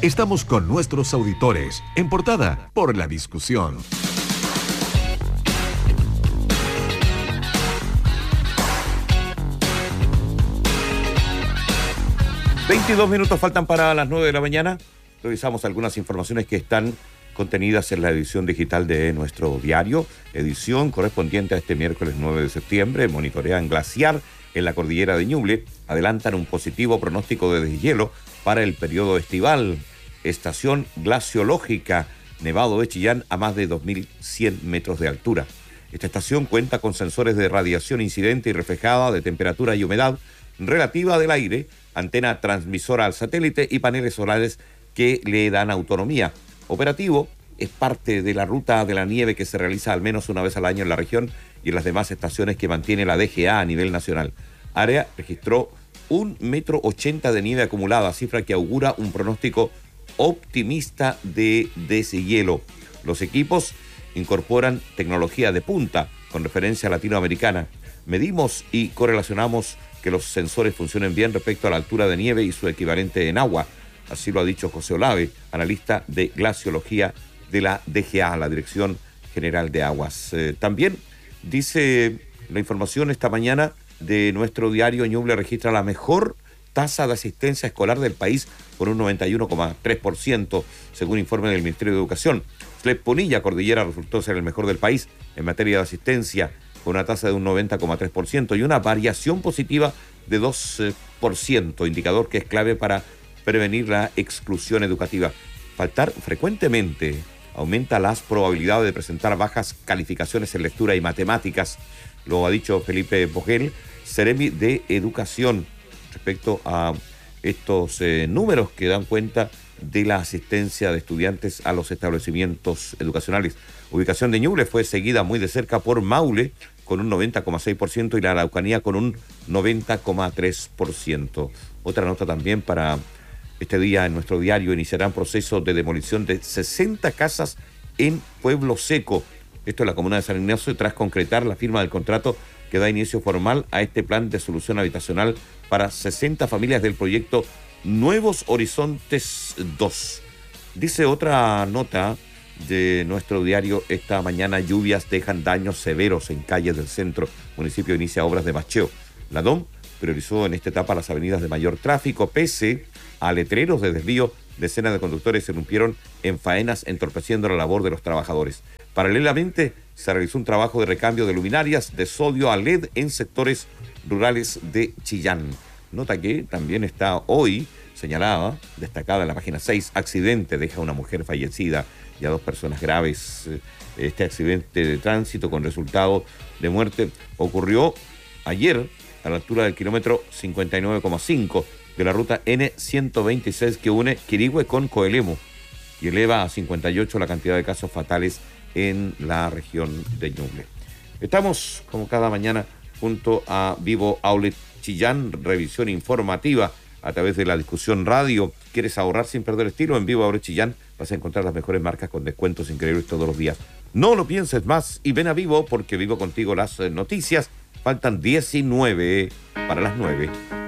Estamos con nuestros auditores, en portada por La Discusión. ...22 faltan para las 9 de la mañana. Revisamos algunas informaciones que están contenidas en la edición digital de nuestro diario. Edición correspondiente a este miércoles 9 de septiembre. Monitorean glaciar en la cordillera de Ñuble. Adelantan un positivo pronóstico de deshielo para el periodo estival. Estación glaciológica Nevado de Chillán a más de 2.100 metros de altura. Esta estación cuenta con sensores de radiación incidente y reflejada de temperatura y humedad relativa del aire, antena transmisora al satélite y paneles solares que le dan autonomía. Operativo, es parte de la ruta de la nieve que se realiza al menos una vez al año en la región y en las demás estaciones que mantiene la DGA a nivel nacional. Área registró 1,80 metros de nieve acumulada, cifra que augura un pronóstico optimista de deshielo. Los equipos incorporan tecnología de punta con referencia latinoamericana. Medimos y correlacionamos que los sensores funcionen bien respecto a la altura de nieve y su equivalente en agua. Así lo ha dicho José Olave, analista de glaciología de la DGA, la Dirección General de Aguas. También dice la información esta mañana de nuestro diario: Ñuble registra la mejor tasa de asistencia escolar del país con un 91,3%, según informe del Ministerio de Educación. SLEP Punilla Cordillera resultó ser el mejor del país en materia de asistencia, con una tasa de un 90,3% y una variación positiva de 2%, indicador que es clave para prevenir la exclusión educativa. Faltar frecuentemente aumenta las probabilidades de presentar bajas calificaciones en lectura y matemáticas, lo ha dicho Felipe Vogel, Seremi de Educación, respecto a estos números que dan cuenta de la asistencia de estudiantes a los establecimientos educacionales. Ubicación de Ñuble fue seguida muy de cerca por Maule, con un 90,6% y la Araucanía con un 90,3%. Otra nota también para este día en nuestro diario: iniciarán proceso de demolición de 60 casas en Pueblo Seco. Esto es la comuna de San Ignacio, tras concretar la firma del contrato que da inicio formal a este plan de solución habitacional para 60 familias del proyecto Nuevos Horizontes 2. Dice otra nota de nuestro diario esta mañana: lluvias dejan daños severos en calles del centro. Municipio inicia obras de bacheo. La DOM priorizó en esta etapa las avenidas de mayor tráfico. Pese a letreros de desvío, decenas de conductores se irrumpieron en faenas entorpeciendo la labor de los trabajadores. Paralelamente, se realizó un trabajo de recambio de luminarias de sodio a LED en sectores rurales de Chillán. Nota que también está hoy señalada, destacada en la página 6, accidente deja a una mujer fallecida y a 2 personas graves. Este accidente de tránsito con resultado de muerte ocurrió ayer a la altura del kilómetro 59,5 de la ruta N126 que une Quirihue con Coelemu y eleva a 58 la cantidad de casos fatales en la región de Ñuble. Estamos, como cada mañana, junto a Vivo Outlet Chillán, revisión informativa a través de La Discusión Radio. ¿Quieres ahorrar sin perder estilo? En Vivo Outlet Chillán vas a encontrar las mejores marcas con descuentos increíbles todos los días. No lo pienses más y ven a Vivo, porque vivo contigo las noticias. Faltan 19 para las 9.